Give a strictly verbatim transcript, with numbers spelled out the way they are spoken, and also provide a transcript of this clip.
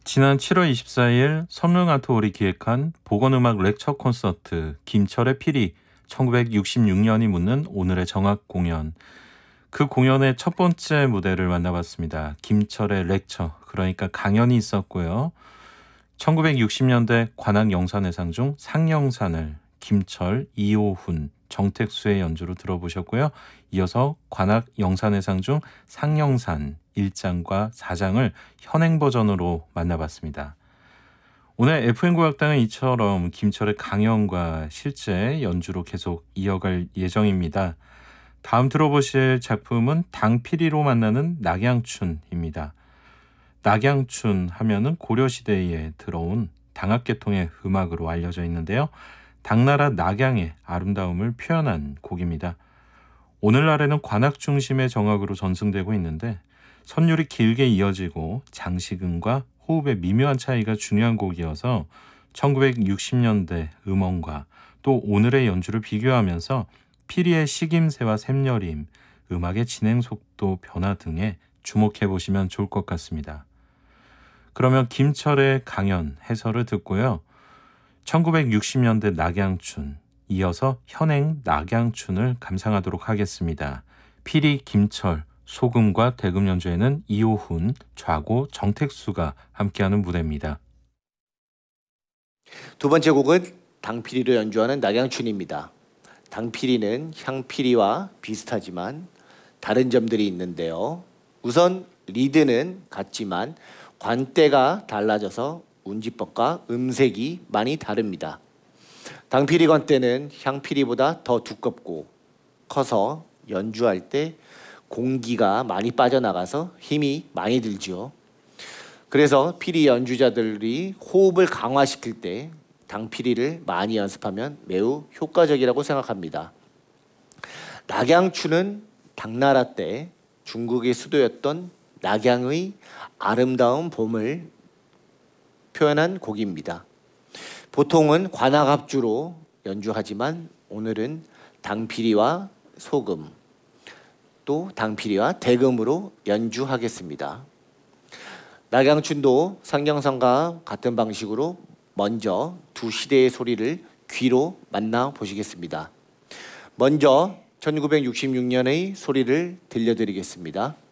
지난 칠월 이십사일 선릉아트홀이 기획한 복원음악 렉처 콘서트 김철의 피리 천구백육십육 년이 묻는 오늘의 정악 공연. 그 공연의 첫 번째 무대를 만나봤습니다. 김철의 렉처, 그러니까 강연이 있었고요. 천구백육십 년대 관악영산회상 중 상영산을 김철, 이호훈, 정택수의 연주로 들어보셨고요. 이어서 관악영산회상 중 상영산 일 장과 사 장을 현행 버전으로 만나봤습니다. 오늘 에프엠 국악당은 이처럼 김철의 강연과 실제 연주로 계속 이어갈 예정입니다. 다음 들어보실 작품은 당피리로 만나는 낙양춘입니다. 낙양춘 하면은 고려시대에 들어온 당학계통의 음악으로 알려져 있는데요. 당나라 낙양의 아름다움을 표현한 곡입니다. 오늘날에는 관악 중심의 정악으로 전승되고 있는데 선율이 길게 이어지고 장식음과 호흡의 미묘한 차이가 중요한 곡이어서 천구백육십 년대 음원과 또 오늘의 연주를 비교하면서 피리의 식임새와 샘여림, 음악의 진행 속도 변화 등에 주목해 보시면 좋을 것 같습니다. 그러면 김철의 강연 해설을 듣고요. 천구백육십 년대 낙양춘, 이어서 현행 낙양춘을 감상하도록 하겠습니다. 피리 김철, 소금과 대금 연주에는 이호훈, 좌고 정택수가 함께하는 무대입니다. 두 번째 곡은 당피리로 연주하는 낙양춘입니다. 당피리는 향피리와 비슷하지만 다른 점들이 있는데요. 우선 리드는 같지만 관대가 달라져서 운지법과 음색이 많이 다릅니다. 당피리 관대는 향피리보다 더 두껍고 커서 연주할 때 공기가 많이 빠져나가서 힘이 많이 들죠. 그래서 피리 연주자들이 호흡을 강화시킬 때 당피리를 많이 연습하면 매우 효과적이라고 생각합니다. 낙양춘은 당나라 때 중국의 수도였던 낙양의 아름다운 봄을 표현한 곡입니다. 보통은 관악합주로 연주하지만 오늘은 당피리와 소금, 또 당피리와 대금으로 연주하겠습니다. 낙양춘도 상경산과 같은 방식으로 먼저 두 시대의 소리를 귀로 만나보시겠습니다. 먼저 천구백육십육 년의 소리를 들려드리겠습니다.